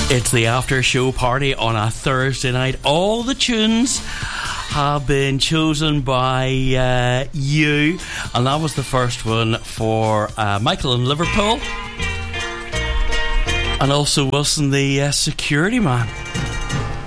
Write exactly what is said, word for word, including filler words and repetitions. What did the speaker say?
It's the after show party on a Thursday night. All the tunes have been chosen by uh, you, and that was the first one for uh, Michael in Liverpool, and also Wilson the uh, security man.